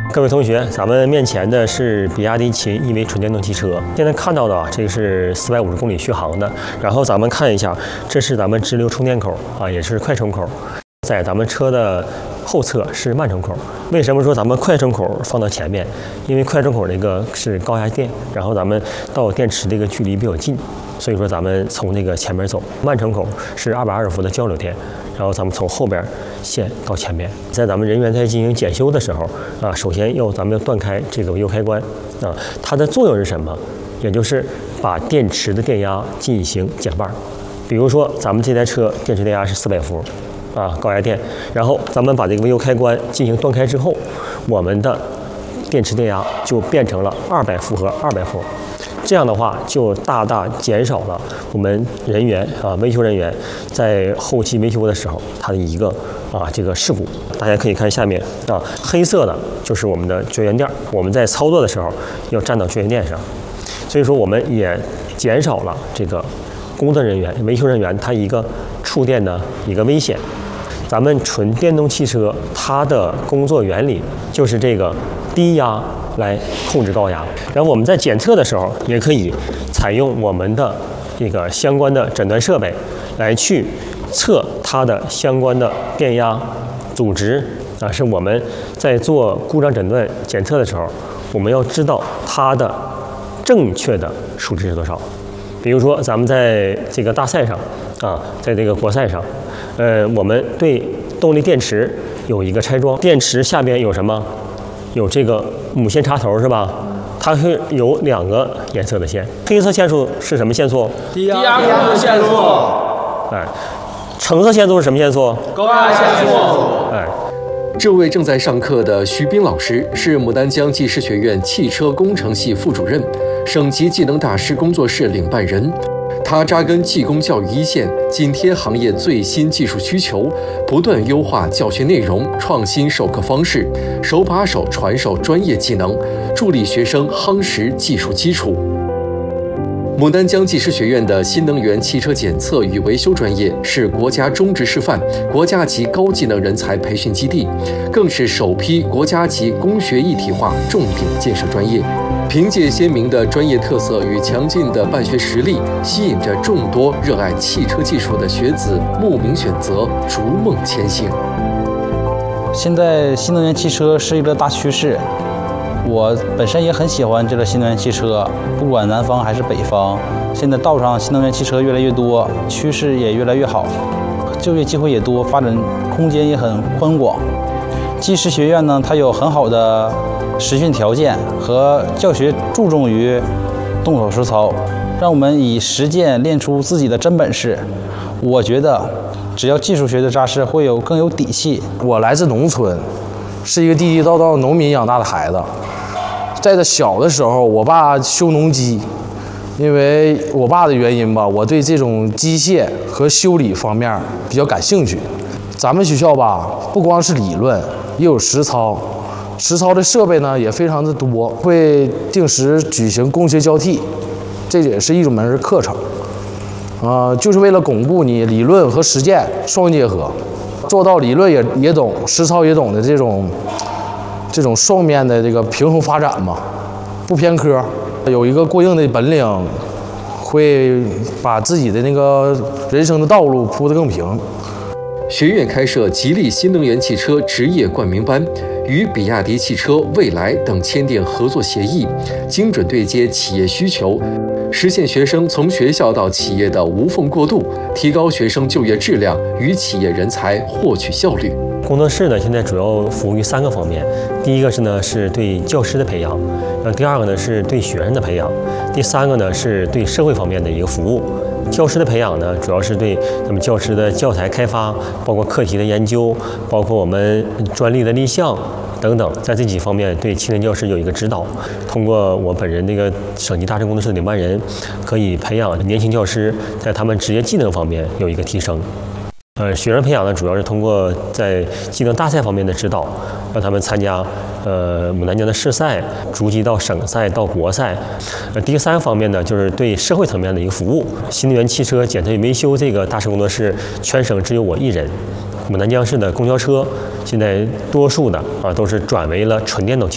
各位同学，咱们面前的是比亚迪秦EV纯电动汽车。现在看到的这个是450公里续航的。然后咱们看一下，这是咱们直流充电口也是快充口。在咱们车的后侧是慢充口。为什么说咱们快充口放到前面？因为快充口那个是高压电，然后咱们到电池这个距离比较近，所以说咱们从那个前面走。慢充口是220伏的交流电，然后咱们从后边线到前面。在咱们人员在进行检修的时候首先咱们要断开这个维修开关它的作用是什么？也就是把电池的电压进行减半。比如说咱们这台车电池电压是400伏。高压电，然后咱们把这个维修开关进行断开之后，我们的电池电压就变成了200伏和200伏。这样的话，就大大减少了我们人员维修人员在后期维修的时候它的一个这个事故。大家可以看下面黑色的就是我们的绝缘垫，我们在操作的时候要站到绝缘垫上，所以说我们也减少了这个工作人员、维修人员他一个触电的一个危险。咱们纯电动汽车它的工作原理就是这个低压来控制高压，然后我们在检测的时候也可以采用我们的这个相关的诊断设备来去测它的相关的电压阻值是我们在做故障诊断检测的时候，我们要知道它的正确的数值是多少。比如说咱们在这个大赛上在这个国赛上我们对动力电池有一个拆装，电池下边有什么？有这个母线插头是吧？它是有2个颜色的线，黑色线束是什么线束？ 低压控制线束。 橙色线束是什么线束？ 高压线束。 这位正在上课的徐斌老师是牡丹江技师学院汽车工程系副主任，省级技能大师工作室领办人。他扎根技工教育一线，紧贴行业最新技术需求，不断优化教学内容，创新授课方式，手把手传授专业技能，助力学生夯实技术基础。牡丹江技师学院的新能源汽车检测与维修专业是国家中职示范、国家级高技能人才培训基地，更是首批国家级工学一体化重点建设专业。凭借鲜明的专业特色与强劲的办学实力，吸引着众多热爱汽车技术的学子慕名选择，逐梦前行。 现在新能源汽车是一个大趋势，我本身也很喜欢这个新能源汽车，不管南方还是北方，现在道上新能源汽车越来越多，趋势也越来越好，就业机会也多，发展空间也很宽广。技师学院呢，它有很好的实训条件和教学，注重于动手实操，让我们以实践练出自己的真本事。我觉得只要技术学的扎实，会更有底气。 我来自农村，是一个地地道道农民养大的孩子。在这小的时候，我爸修农机，因为我爸的原因吧，我对这种机械和修理方面比较感兴趣。咱们学校吧，不光是理论，也有实操。实操的设备呢也非常的多，会定时举行工学交替，这也是一门课程。就是为了巩固你理论和实践双结合，做到理论也懂，实操也懂的这种双面的这个平衡发展嘛，不偏科，有一个过硬的本领，会把自己的那个人生的道路铺得更平。 学院开设吉利新能源汽车职业冠名班，与比亚迪汽车、蔚来等签订合作协议，精准对接企业需求，实现学生从学校到企业的无缝过渡，提高学生就业质量与企业人才获取效率。 工作室呢，现在主要服务于3个方面。第一个是对教师的培养，第二个呢是对学生的培养，第三个呢是对社会方面的一个服务。教师的培养呢，主要是对咱们教师的教材开发，包括课题的研究，包括我们专利的立项等等，在这几方面对青年教师有一个指导。通过我本人这个省级大师工作室的领班人，可以培养年轻教师在他们职业技能方面有一个提升。学生培养呢，主要是通过在技能大赛方面的指导，让他们参加牡丹江的市赛，逐级到省赛到国赛。第3方面呢，就是对社会层面的一个服务。新能源汽车检测与维修这个大师工作室，全省只有我一人。牡丹江市的公交车现在多数的都是转为了纯电动汽车。